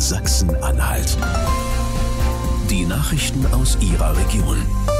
Sachsen-Anhalt. Die Nachrichten aus Ihrer Region.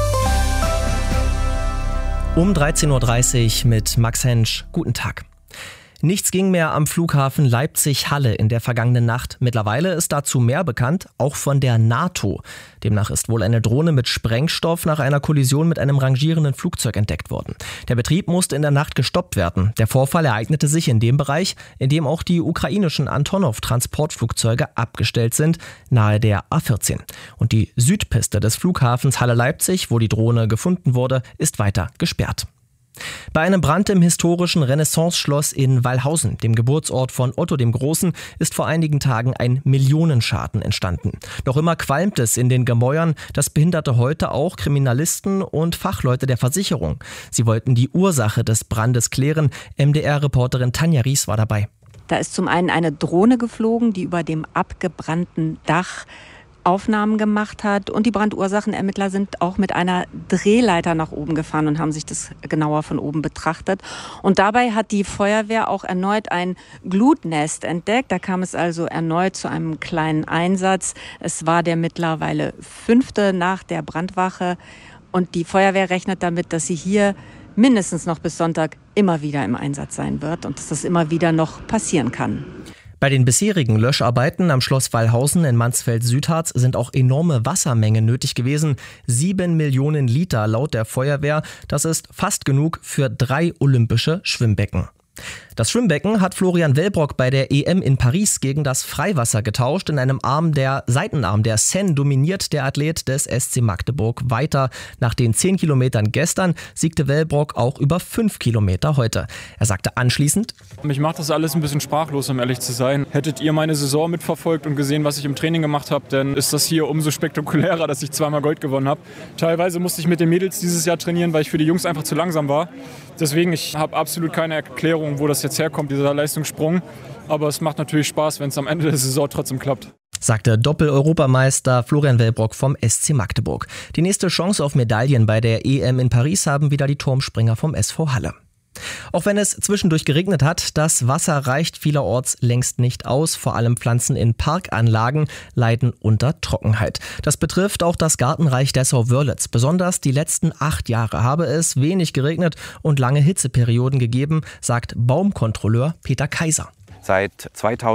Um 13.30 Uhr mit Max Hensch. Guten Tag. Nichts ging mehr am Flughafen Leipzig-Halle in der vergangenen Nacht. Mittlerweile ist dazu mehr bekannt, auch von der NATO. Demnach ist wohl eine Drohne mit Sprengstoff nach einer Kollision mit einem rangierenden Flugzeug entdeckt worden. Der Betrieb musste in der Nacht gestoppt werden. Der Vorfall ereignete sich in dem Bereich, in dem auch die ukrainischen Antonov-Transportflugzeuge abgestellt sind, nahe der A14. Und die Südpiste des Flughafens Halle-Leipzig, wo die Drohne gefunden wurde, ist weiter gesperrt. Bei einem Brand im historischen Renaissance-Schloss in Wallhausen, dem Geburtsort von Otto dem Großen, ist vor einigen Tagen ein Millionenschaden entstanden. Noch immer qualmt es in den Gemäuern. Das behinderte heute auch Kriminalisten und Fachleute der Versicherung. Sie wollten die Ursache des Brandes klären. MDR-Reporterin Tanja Ries war dabei. Da ist zum einen eine Drohne geflogen, die über dem abgebrannten Dach Aufnahmen gemacht hat, und die Brandursachenermittler sind auch mit einer Drehleiter nach oben gefahren und haben sich das genauer von oben betrachtet. Und dabei hat die Feuerwehr auch erneut ein Glutnest entdeckt. Da kam es also erneut zu einem kleinen Einsatz. Es war der mittlerweile 5. nach der Brandwache, und die Feuerwehr rechnet damit, dass sie hier mindestens noch bis Sonntag immer wieder im Einsatz sein wird und dass das immer wieder noch passieren kann. Bei den bisherigen Löscharbeiten am Schloss Wallhausen in Mansfeld-Südharz sind auch enorme Wassermengen nötig gewesen. 7 Millionen Liter laut der Feuerwehr. Das ist fast genug für 3 olympische Schwimmbecken. Das Schwimmbecken hat Florian Wellbrock bei der EM in Paris gegen das Freiwasser getauscht. In einem Seitenarm der Seine dominiert der Athlet des SC Magdeburg weiter. Nach den 10 Kilometern gestern siegte Wellbrock auch über 5 Kilometer heute. Er sagte anschließend: Mich macht das alles ein bisschen sprachlos, um ehrlich zu sein. Hättet ihr meine Saison mitverfolgt und gesehen, was ich im Training gemacht habe, dann ist das hier umso spektakulärer, dass ich zweimal Gold gewonnen habe. Teilweise musste ich mit den Mädels dieses Jahr trainieren, weil ich für die Jungs einfach zu langsam war. Deswegen, ich habe absolut keine Erklärung, wo das jetzt herkommt, dieser Leistungssprung. Aber es macht natürlich Spaß, wenn es am Ende der Saison trotzdem klappt. Sagte Doppel-Europameister Florian Wellbrock vom SC Magdeburg. Die nächste Chance auf Medaillen bei der EM in Paris haben wieder die Turmspringer vom SV Halle. Auch wenn es zwischendurch geregnet hat, das Wasser reicht vielerorts längst nicht aus. Vor allem Pflanzen in Parkanlagen leiden unter Trockenheit. Das betrifft auch das Gartenreich Dessau-Wörlitz. Besonders die letzten 8 Jahre habe es wenig geregnet und lange Hitzeperioden gegeben, sagt Baumkontrolleur Peter Kaiser. Seit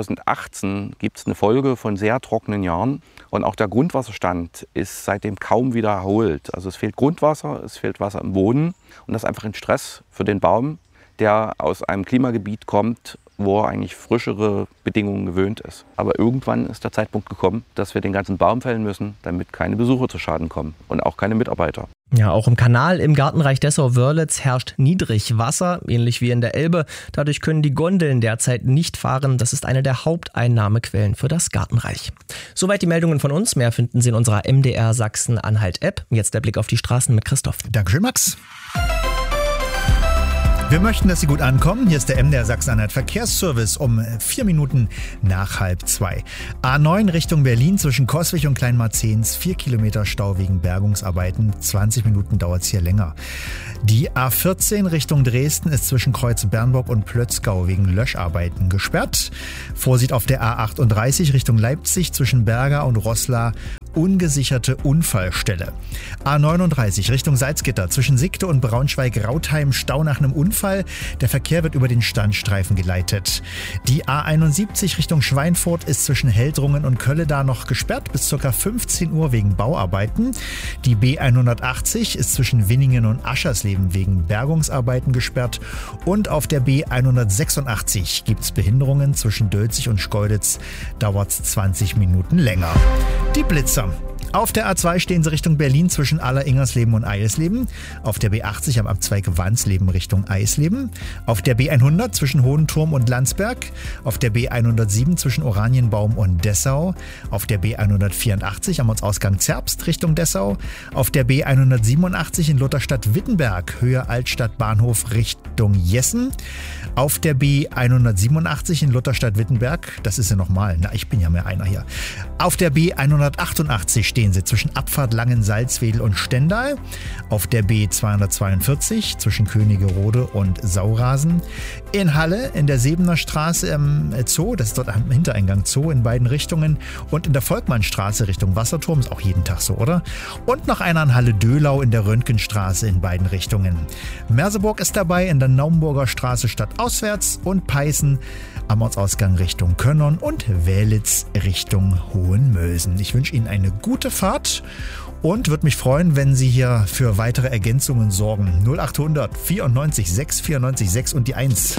2018 gibt es eine Folge von sehr trockenen Jahren, und auch der Grundwasserstand ist seitdem kaum wieder erholt. Also es fehlt Grundwasser, es fehlt Wasser im Boden, und das ist einfach ein Stress für den Baum, der aus einem Klimagebiet kommt, wo er eigentlich frischere Bedingungen gewöhnt ist. Aber irgendwann ist der Zeitpunkt gekommen, dass wir den ganzen Baum fällen müssen, damit keine Besucher zu Schaden kommen und auch keine Mitarbeiter. Ja, auch im Kanal im Gartenreich Dessau-Wörlitz herrscht Niedrigwasser, ähnlich wie in der Elbe. Dadurch können die Gondeln derzeit nicht fahren. Das ist eine der Haupteinnahmequellen für das Gartenreich. Soweit die Meldungen von uns. Mehr finden Sie in unserer MDR Sachsen-Anhalt-App. Jetzt der Blick auf die Straßen mit Christoph. Dankeschön, Max. Wir möchten, dass Sie gut ankommen. Hier ist der MDR Sachsen-Anhalt Verkehrsservice um 4 Minuten nach 1:30. A9 Richtung Berlin zwischen Coswig und Kleinmarzens. 4 Kilometer Stau wegen Bergungsarbeiten. 20 Minuten dauert es hier länger. Die A14 Richtung Dresden ist zwischen Kreuz Bernburg und Plötzgau wegen Löscharbeiten gesperrt. Vorsicht auf der A38 Richtung Leipzig zwischen Berga und Roßla. Ungesicherte Unfallstelle. A39 Richtung Salzgitter zwischen Siegte und Braunschweig-Rautheim Stau nach einem Unfall. Der Verkehr wird über den Standstreifen geleitet. Die A71 Richtung Schweinfurt ist zwischen Heldrungen und Kölledar noch gesperrt bis ca. 15 Uhr wegen Bauarbeiten. Die B180 ist zwischen Winningen und Aschersleben wegen Bergungsarbeiten gesperrt. Und auf der B186 gibt es Behinderungen zwischen Dölzig und Schkeuditz. Dauert es 20 Minuten länger. Die Blitzer. Auf der A2 stehen sie Richtung Berlin zwischen Aller-Ingersleben und Eisleben. Auf der B80 am Abzweig Wansleben Richtung Eisleben. Auf der B100 zwischen Hohenturm und Landsberg. Auf der B107 zwischen Oranienbaum und Dessau. Auf der B184 am Ortsausgang Zerbst Richtung Dessau. Auf der B187 in Lutherstadt-Wittenberg Höhe Altstadt-Bahnhof Richtung Jessen. Auf der B187 in Lutherstadt-Wittenberg, das ist ja nochmal, ich bin ja mehr einer hier. Auf der B188 stehen sie zwischen Abfahrt Langen-Salzwedel und Stendal. Auf der B242 zwischen Königerode und Saurasen. In Halle in der Sebener Straße im Zoo, das ist dort am Hintereingang Zoo in beiden Richtungen. Und in der Volkmannstraße Richtung Wasserturm, ist auch jeden Tag so, oder? Und noch einer in Halle-Dölau in der Röntgenstraße in beiden Richtungen. Merseburg ist dabei in der Naumburger Straße stadtauswärts und Peißen am Ortsausgang Richtung Könnern und Wählitz Richtung Hohenmösen. Ich wünsche Ihnen eine gute Fahrt und würde mich freuen, wenn Sie hier für weitere Ergänzungen sorgen. 0800 94 6 94 6 und die 1.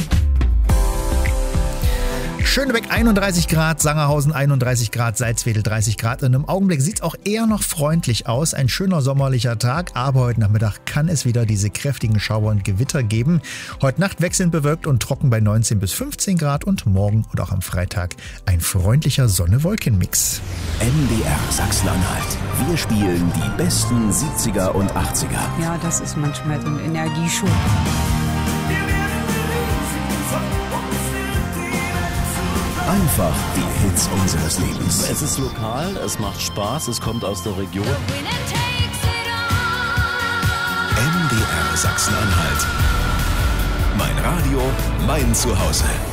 Schönebeck 31 Grad, Sangerhausen 31 Grad, Salzwedel 30 Grad. Und im Augenblick sieht es auch eher noch freundlich aus. Ein schöner sommerlicher Tag, aber heute Nachmittag kann es wieder diese kräftigen Schauer und Gewitter geben. Heute Nacht wechselnd bewölkt und trocken bei 19 bis 15 Grad und morgen und auch am Freitag ein freundlicher Sonne-Wolken-Mix. MDR Sachsen-Anhalt. Wir spielen die besten 70er und 80er. Ja, das ist manchmal so ein Energieschub. Einfach die Hits unseres Lebens. Es ist lokal, es macht Spaß, es kommt aus der Region. MDR Sachsen-Anhalt. Mein Radio, mein Zuhause.